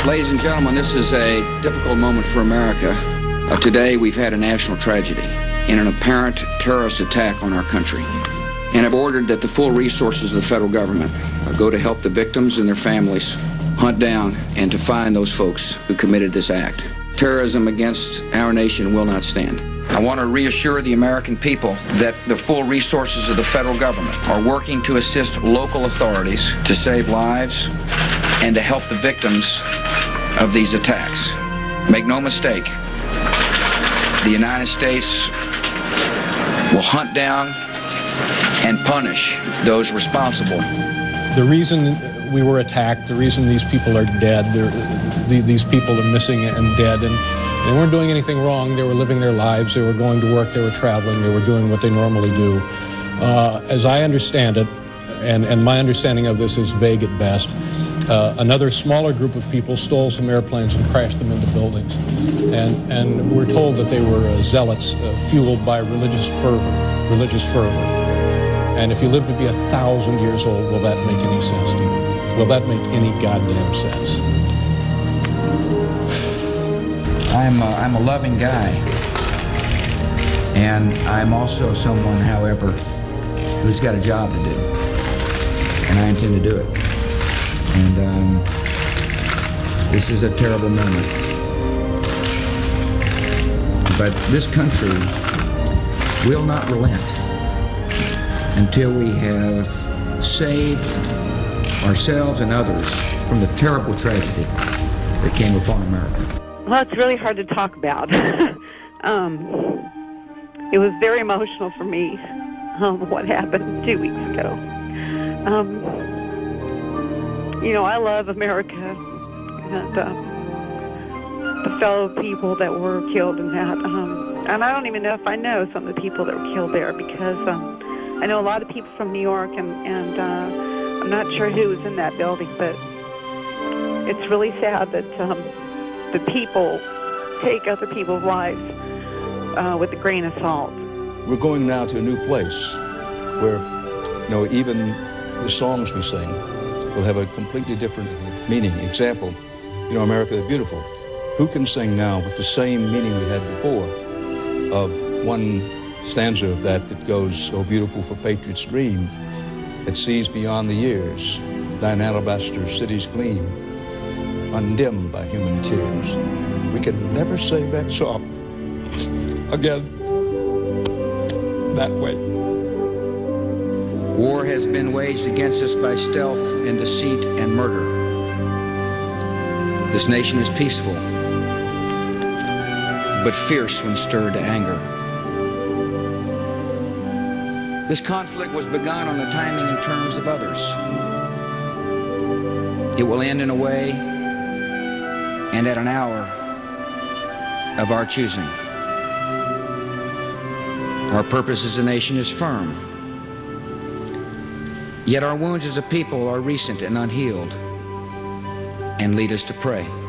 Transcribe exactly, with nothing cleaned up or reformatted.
Ladies and gentlemen, this is a difficult moment for America. Uh, today, we've had a national tragedy in an apparent terrorist attack on our country. And I've ordered that the full resources of the federal government uh, go to help the victims and their families hunt down and to find those folks who committed this act. Terrorism against our nation will not stand. I want to reassure the American people that the full resources of the federal government are working to assist local authorities to save lives and to help the victims of these attacks. Make no mistake, the United States will hunt down and punish those responsible. The reason we were attacked, the reason these people are dead, the, these people are missing and dead, and they weren't doing anything wrong. They were living their lives. They were going to work. They were traveling. They were doing what they normally do. Uh, as I understand it, and, and my understanding of this is vague at best, uh, another smaller group of people stole some airplanes and crashed them into buildings. And, and we're told that they were uh, zealots uh, fueled by religious fervor, religious fervor. And if you live to be a thousand years old, will that make any sense to you? Will that make any goddamn sense? I'm a, I'm a loving guy, and I'm also someone, however, who's got a job to do, and I intend to do it. And um, this is a terrible moment, but this country will not relent until we have saved ourselves and others from the terrible tragedy that came upon America. Well, it's really hard to talk about. um, it was very emotional for me, um, what happened two weeks ago. Um, you know, I love America and uh, the fellow people that were killed in that. Um, and I don't even know if I know some of the people that were killed there because um, I know a lot of people from New York, and, and uh, I'm not sure who was in that building, but it's really sad that Um, the people take other people's lives uh, with a grain of salt. We're going now to a new place where, you know, even the songs we sing will have a completely different meaning. Example, you know, America the Beautiful. Who can sing now with the same meaning we had before of one stanza of that that goes, "Oh, beautiful for patriots dream, that sees beyond the years, thine alabaster cities gleam, undimmed by human tears." We can never sing that song again that way. War has been waged against us by stealth and deceit and murder. This nation is peaceful, but fierce when stirred to anger. This conflict was begun on the timing and terms of others. It will end in a way and at an hour of our choosing. Our purpose as a nation is firm, yet our wounds as a people are recent and unhealed and lead us to pray.